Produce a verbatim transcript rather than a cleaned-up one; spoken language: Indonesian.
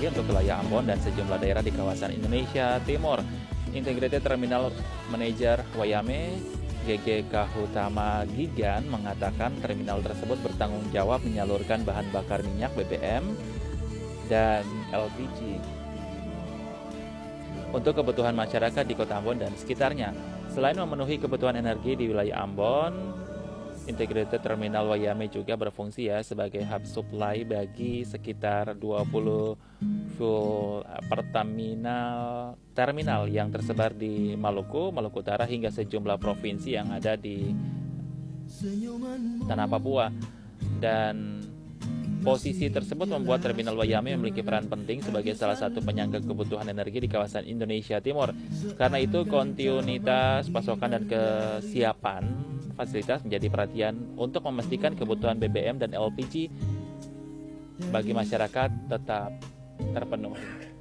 energi untuk wilayah Ambon dan sejumlah daerah di kawasan Indonesia Timur. Integrated Terminal Manager Wayame, G G Kahutama Gigan, mengatakan terminal tersebut bertanggung jawab menyalurkan bahan bakar minyak B B M dan L P G untuk kebutuhan masyarakat di Kota Ambon dan sekitarnya. Selain memenuhi kebutuhan energi di wilayah Ambon, Integrated Terminal Wayame juga berfungsi ya sebagai hub supply bagi sekitar dua puluh fuel Pertamina terminal yang tersebar di Maluku, Maluku Utara hingga sejumlah provinsi yang ada di tanah Papua. Dan posisi tersebut membuat Terminal Wayame memiliki peran penting sebagai salah satu penyangga kebutuhan energi di kawasan Indonesia Timur. Karena itu, kontinuitas pasokan dan kesiapan fasilitas menjadi perhatian untuk memastikan kebutuhan B B M dan L P G bagi masyarakat tetap terpenuhi.